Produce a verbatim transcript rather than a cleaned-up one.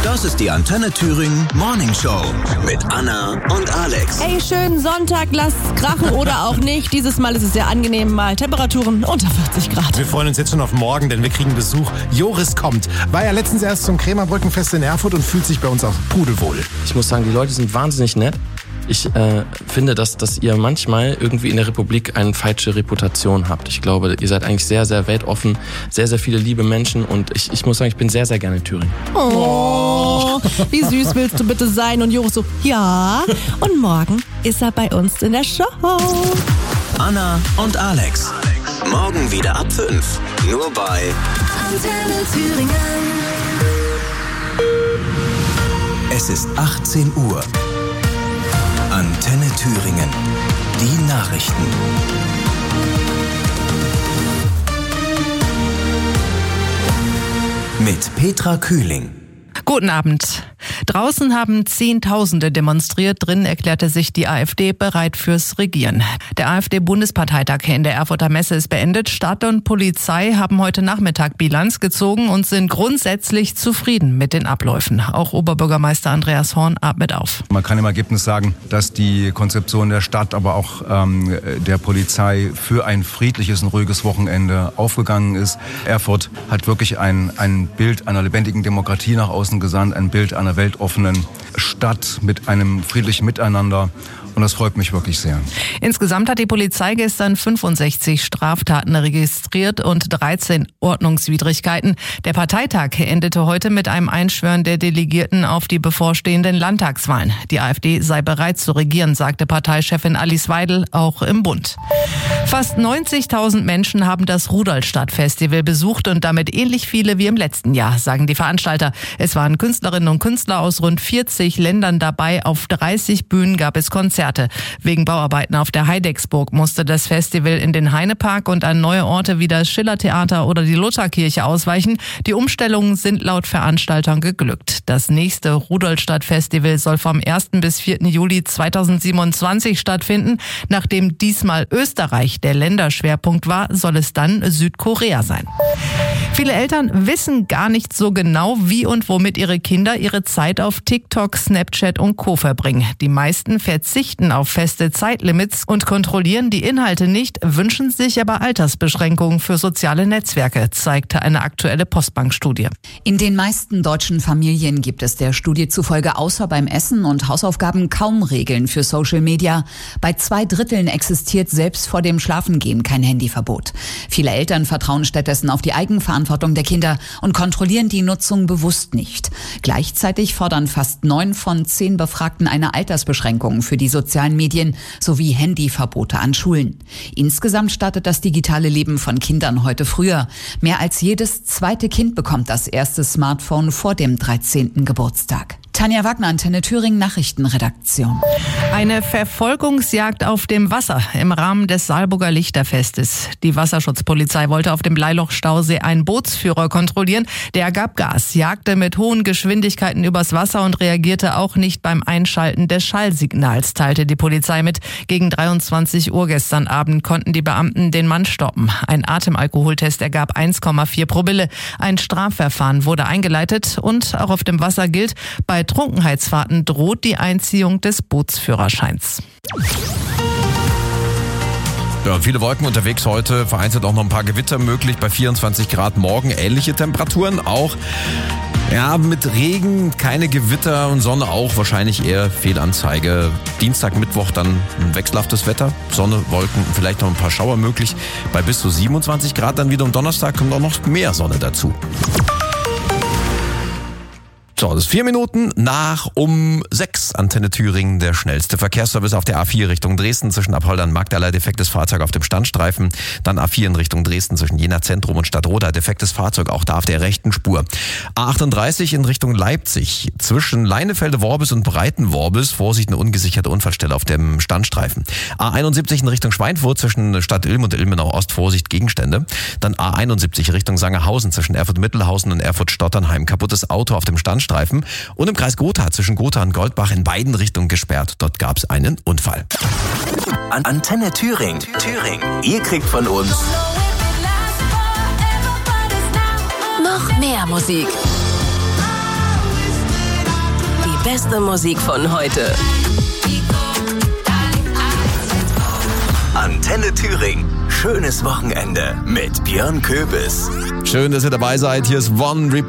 Das ist die Antenne Thüringen Morning Show mit Anna und Alex. Hey, schönen Sonntag, lasst's krachen oder auch nicht. Dieses Mal ist es sehr angenehm, mal Temperaturen unter vierzig Grad. Wir freuen uns jetzt schon auf morgen, denn wir kriegen Besuch. Joris kommt. War ja letztens erst zum Krämerbrückenfest in Erfurt und fühlt sich bei uns auch pudelwohl. Ich muss sagen, die Leute sind wahnsinnig nett. Ich äh, finde, dass, dass ihr manchmal irgendwie in der Republik eine falsche Reputation habt. Ich glaube, ihr seid eigentlich sehr, sehr weltoffen, sehr, sehr viele liebe Menschen und ich, ich muss sagen, ich bin sehr, sehr gerne in Thüringen. Oh, wie süß willst du bitte sein? Und Joris so, ja. Und morgen ist er bei uns in der Show. Anna und Alex. Morgen wieder ab fünf. Nur bei Antenne Thüringen. Es ist achtzehn Uhr. Antenne Thüringen. Die Nachrichten. Mit Petra Kühling. Guten Abend. Draußen haben Zehntausende demonstriert, drin erklärte sich die AfD bereit fürs Regieren. Der AfD-Bundesparteitag in der Erfurter Messe ist beendet. Stadt und Polizei haben heute Nachmittag Bilanz gezogen und sind grundsätzlich zufrieden mit den Abläufen. Auch Oberbürgermeister Andreas Horn atmet auf. Man kann im Ergebnis sagen, dass die Konzeption der Stadt, aber auch ähm, der Polizei für ein friedliches und ruhiges Wochenende aufgegangen ist. Erfurt hat wirklich ein, ein Bild einer lebendigen Demokratie nach außen gesandt, ein Bild einer weltoffenen Stadt mit einem friedlichen Miteinander. Und das freut mich wirklich sehr. Insgesamt hat die Polizei gestern fünfundsechzig Straftaten registriert und dreizehn Ordnungswidrigkeiten. Der Parteitag endete heute mit einem Einschwören der Delegierten auf die bevorstehenden Landtagswahlen. Die AfD sei bereit zu regieren, sagte Parteichefin Alice Weidel auch im Bund. Fast neunzigtausend Menschen haben das Rudolstadt-Festival besucht und damit ähnlich viele wie im letzten Jahr, sagen die Veranstalter. Es waren Künstlerinnen und Künstler aus rund vierzig Ländern dabei. Auf dreißig Bühnen gab es Konzerte. Wegen Bauarbeiten auf der Heidecksburg musste das Festival in den Heinepark und an neue Orte wie das Schillertheater oder die Lutherkirche ausweichen. Die Umstellungen sind laut Veranstaltern geglückt. Das nächste Rudolstadt-Festival soll vom ersten bis vierten Juli zweitausendsiebenundzwanzig stattfinden. Nachdem diesmal Österreich der Länderschwerpunkt war, soll es dann Südkorea sein. Viele Eltern wissen gar nicht so genau, wie und womit ihre Kinder ihre Zeit auf TikTok, Snapchat und Co. verbringen. Die meisten verzichten auf feste Zeitlimits und kontrollieren die Inhalte nicht, wünschen sich aber Altersbeschränkungen für soziale Netzwerke, zeigte eine aktuelle Postbank-Studie. In den meisten deutschen Familien gibt es der Studie zufolge außer beim Essen und Hausaufgaben kaum Regeln für Social Media. Bei zwei Dritteln existiert selbst vor dem Schlafengehen kein Handyverbot. Viele Eltern vertrauen stattdessen auf die Eigenverantwortung der Kinder und kontrollieren die Nutzung bewusst nicht. Gleichzeitig fordern fast neun von zehn Befragten eine Altersbeschränkung für die sozialen Medien sowie Handyverbote an Schulen. Insgesamt startet das digitale Leben von Kindern heute früher. Mehr als jedes zweite Kind bekommt das erste Smartphone vor dem dreizehnten Geburtstag. Tanja Wagner, Antenne Thüringen, Nachrichtenredaktion. Eine Verfolgungsjagd auf dem Wasser im Rahmen des Saalburger Lichterfestes. Die Wasserschutzpolizei wollte auf dem Bleilochstausee einen Bootsführer kontrollieren. Der gab Gas, jagte mit hohen Geschwindigkeiten übers Wasser und reagierte auch nicht beim Einschalten des Schallsignals, teilte die Polizei mit. Gegen dreiundzwanzig Uhr gestern Abend konnten die Beamten den Mann stoppen. Ein Atemalkoholtest ergab eins Komma vier Promille. Ein Strafverfahren wurde eingeleitet und auch auf dem Wasser gilt, bei Trunkenheitsfahrten droht die Einziehung des Bootsführerscheins. Ja, viele Wolken unterwegs heute, vereinzelt auch noch ein paar Gewitter möglich, bei vierundzwanzig Grad morgen ähnliche Temperaturen, auch ja mit Regen, keine Gewitter und Sonne auch, wahrscheinlich eher Fehlanzeige. Dienstag, Mittwoch dann ein wechselhaftes Wetter, Sonne, Wolken, vielleicht noch ein paar Schauer möglich, bei bis zu siebenundzwanzig Grad dann wieder am Donnerstag kommt auch noch mehr Sonne dazu. So, das ist vier Minuten nach um sechs. Antenne Thüringen, der schnellste Verkehrsservice auf der A vier Richtung Dresden zwischen Apolda und Magdala, defektes Fahrzeug auf dem Standstreifen. Dann A vier in Richtung Dresden zwischen Jena Zentrum und Stadtroda, defektes Fahrzeug auch da auf der rechten Spur. A achtunddreißig in Richtung Leipzig zwischen Leinefelde-Worbis und Breiten-Worbis, Vorsicht, eine ungesicherte Unfallstelle auf dem Standstreifen. A einundsiebzig in Richtung Schweinfurt zwischen Stadt Ilm und Ilmenau Ost, Vorsicht, Gegenstände. Dann A einundsiebzig Richtung Sangerhausen zwischen Erfurt-Mittelhausen und Erfurt-Stotternheim, kaputtes Auto auf dem Standstreifen. Und im Kreis Gotha zwischen Gotha und Goldbach in beiden Richtungen gesperrt. Dort gab es einen Unfall. An Antenne Thüringen. Thüringen. Ihr kriegt von uns Noch mehr Musik. beste Musik von heute. Antenne Thüringen. Schönes Wochenende mit Björn Köbis. Schön, dass ihr dabei seid. Hier ist One Republic.